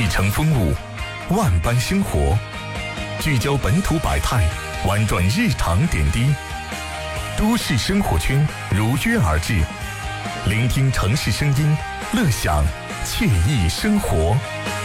一城风物，万般生活，聚焦本土百态，玩转日常点滴。都市生活圈如约而至，聆听城市声音，乐享惬意生活。